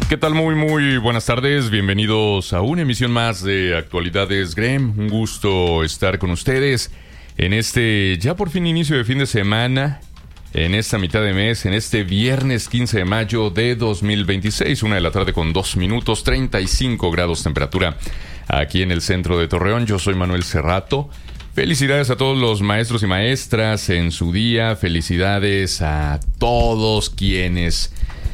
¿Qué tal? Muy buenas tardes. Bienvenidos a una emisión más de Actualidades GREM. Un gusto estar con ustedes en este ya por fin inicio de fin de semana, en esta mitad de mes, en este viernes 15 de mayo de 2026, 1 de la tarde con 2 minutos, 35 grados temperatura aquí en el centro de Torreón. Yo soy Manuel Cerrato. Felicidades a todos los maestros y maestras en su día. Felicidades a todos quienes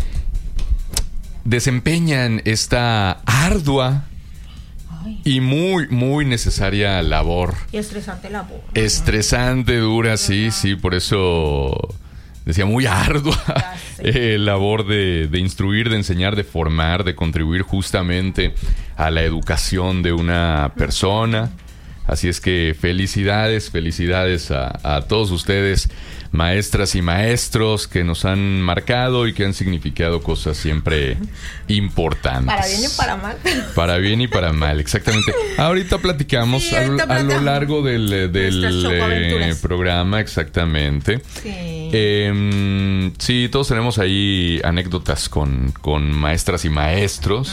desempeñan esta ardua y muy necesaria labor. Y estresante labor. Estresante, dura, sí, por eso decía muy ardua labor de instruir, de enseñar, de formar, de contribuir justamente a la educación de una persona. Así es que felicidades a todos ustedes, maestras y maestros que nos han marcado y que han significado cosas siempre importantes. Para bien y para mal. Para bien y para mal, exactamente. Ahorita platicamos, sí, a lo largo del programa, exactamente. Sí. Sí, todos tenemos ahí anécdotas con maestras y maestros.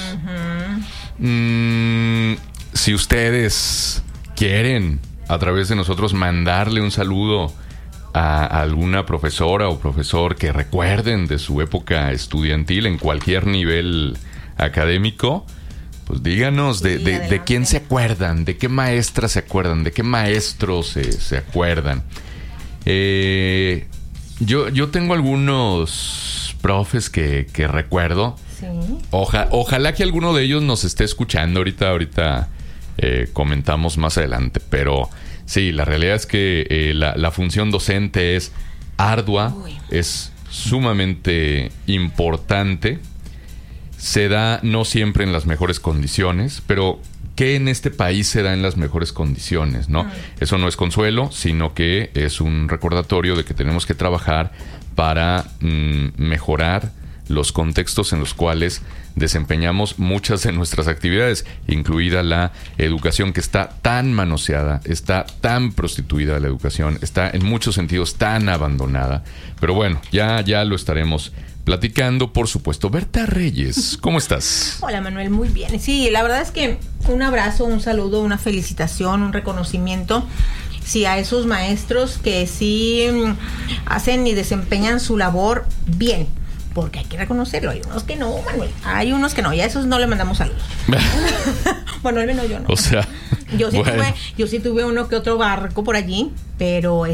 Uh-huh. Si ustedes quieren a través de nosotros mandarle un saludo a alguna profesora o profesor que recuerden de su época estudiantil en cualquier nivel académico, pues díganos de quién se acuerdan, de qué maestra se acuerdan, de qué maestros se acuerdan. Yo tengo algunos profes que recuerdo. ¿Sí? Ojalá que alguno de ellos nos esté escuchando ahorita. Comentamos más adelante, pero sí, la realidad es que la función docente es ardua, es sumamente importante, se da no siempre en las mejores condiciones, pero ¿qué en este país se da en las mejores condiciones, no? Eso no es consuelo, sino que es un recordatorio de que tenemos que trabajar para mejorar los contextos en los cuales desempeñamos muchas de nuestras actividades, incluida la educación, que está tan manoseada, está tan prostituida la educación, está en muchos sentidos tan abandonada. Pero bueno, ya lo estaremos platicando, por supuesto. Berta Reyes, ¿cómo estás? Hola, Manuel, muy bien. Sí, la verdad es que un abrazo, un saludo, una felicitación, un reconocimiento. Sí, a esos maestros que sí hacen y desempeñan su labor bien. Porque hay que reconocerlo, hay unos que no, Manuel, hay unos que no, y a esos no le mandamos saludos. Bueno, al menos yo no. O sea, yo sí tuve uno que otro barco por allí, pero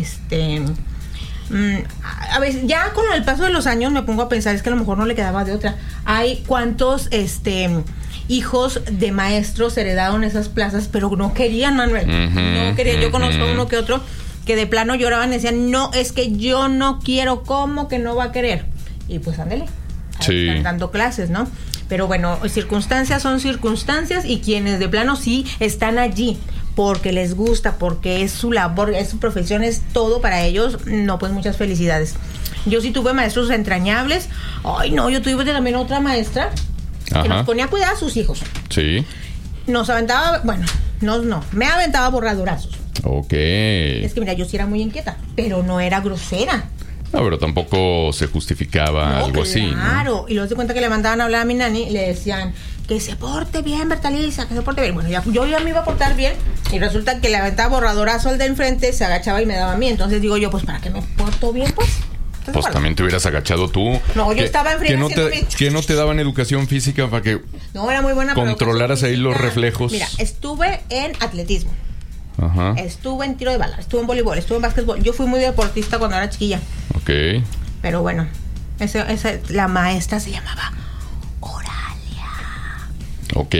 a veces ya con el paso de los años me pongo a pensar, es que a lo mejor no le quedaba de otra. Hay cuántos hijos de maestros heredaron esas plazas, pero no querían, Manuel. No querían. Yo conozco uno que otro que de plano lloraban y decían, no, es que yo no quiero, ¿cómo que no va a querer? Y pues ándele, sí, están dando clases, ¿no? Pero bueno, circunstancias son circunstancias, y quienes de plano sí están allí porque les gusta, porque es su labor, es su profesión, es todo para ellos, no, pues muchas felicidades. Yo sí tuve maestros entrañables. Ay, no, yo tuve también otra maestra que nos ponía a cuidar a sus hijos. Sí. Nos aventaba, bueno, me aventaba borradorazos. Ok. Es que mira, yo sí era muy inquieta, pero no era grosera. No, pero tampoco se justificaba algo así, ¿no? Claro, y luego se cuenta que le mandaban a hablar a mi nani y le decían que se porte bien, Bertaliza, que se porte bien. Bueno, yo ya me iba a portar bien, y resulta que le aventaba borradorazo al de enfrente, se agachaba y me daba a mí. Entonces digo yo, pues ¿para qué me porto bien, pues? Entonces, pues también te hubieras agachado tú. No, yo estaba enfrente. ¿Que no te daban educación física para que no, era muy buena, controlaras ahí los reflejos? Mira, estuve en atletismo. Ajá. Estuve en tiro de bala, estuve en voleibol, estuve en básquetbol. Yo fui muy deportista cuando era chiquilla. Ok. Pero bueno, la maestra se llamaba Oralia. Ok.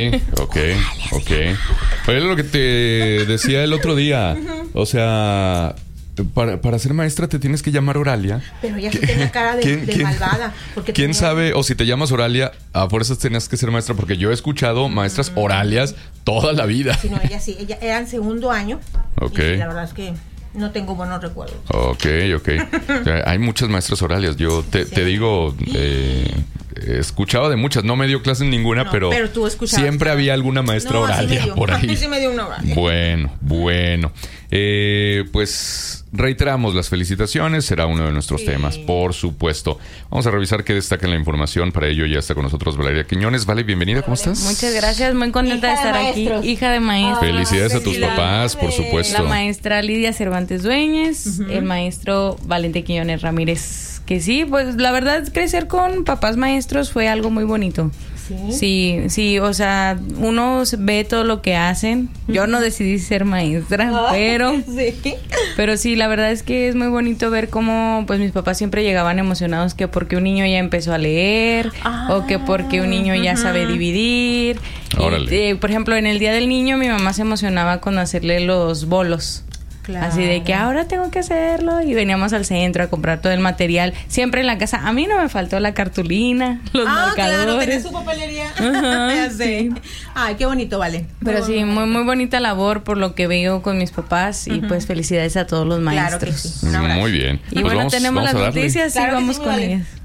Oye, lo que te decía el otro día. O sea, para ser maestra te tienes que llamar Oralia. Pero ella sí tenía cara de malvada. ¿Quién sabe? O si te llamas Oralia, a fuerzas tenías que ser maestra, porque yo he escuchado maestras Oralias toda la vida. Sí, no, ella era en segundo año. Ok. Y la verdad es que no tengo buenos recuerdos. Ok. Hay muchas maestras Oralias. Yo te digo, escuchaba de muchas. No me dio clase en ninguna, pero tú escuchabas. Siempre había alguna maestra Oralia por ahí. Sí me dio una Oralia. Bueno. Pues reiteramos las felicitaciones. Será uno de nuestros temas, por supuesto. Vamos a revisar qué destaca en la información. Para ello ya está con nosotros Valeria Quiñones. Vale, bienvenida. ¿Cómo estás? Muchas gracias. Muy contenta de estar aquí. Hija de maestros. Felicidades a tus papás, por supuesto. La maestra Lidia Cervantes Dueñez, el maestro Valente Quiñones Ramírez. Que sí, pues la verdad, crecer con papás maestros fue algo muy bonito. Sí, o sea, uno ve todo lo que hacen. Yo no decidí ser maestra, pero sí, la verdad es que es muy bonito ver cómo pues mis papás siempre llegaban emocionados que porque un niño ya empezó a leer o que porque un niño ya sabe dividir. Y, por ejemplo, en el Día del Niño mi mamá se emocionaba con hacerle los bolos. Claro. Así de que ahora tengo que hacerlo. Y veníamos al centro a comprar todo el material. Siempre en la casa. A mí no me faltó la cartulina, los marcadores. Claro, tenés su papelería. Ya sé. Ay, qué bonito, Vale. Pero sí, muy bonita labor por lo que veo con mis papás. Y pues felicidades a todos los maestros. Claro que sí. Muy bien. Y pues tenemos las noticias y vamos con ellas.